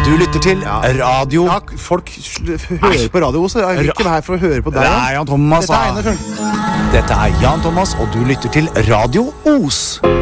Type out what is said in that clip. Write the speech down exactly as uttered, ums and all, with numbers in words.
Du lytter til radio. Ja, folk sl- hører på radio også. Jeg er ikke her for å høre på deg. Det er Jan Thomas. Dette er Einar Skjønn. Dette er Jan Thomas, og du lytter til Radio Os.